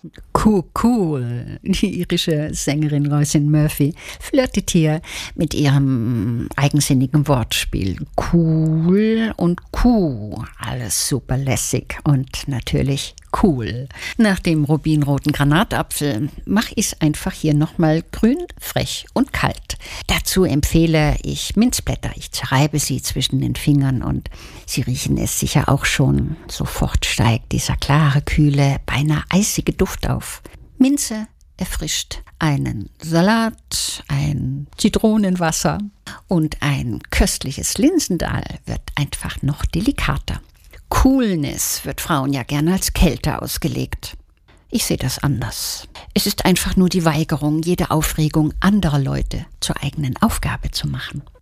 Cool. Die irische Sängerin Roisin Murphy flirtet hier mit ihrem eigensinnigen Wortspiel. Cool und Kuh. Alles super lässig und natürlich cool. Nach dem rubinroten Granatapfel mache ich es einfach hier nochmal grün, frech und kalt. Dazu empfehle ich Minzblätter. Ich zerreibe sie zwischen den Fingern und Sie riechen es sicher auch schon. Sofort steigt dieser klare, kühle, beinahe eisige Duft auf. Minze erfrischt einen Salat, ein Zitronenwasser und ein köstliches Linsendahl wird einfach noch delikater. Coolness wird Frauen ja gerne als Kälte ausgelegt. Ich sehe das anders. Es ist einfach nur die Weigerung, jede Aufregung anderer Leute zur eigenen Aufgabe zu machen.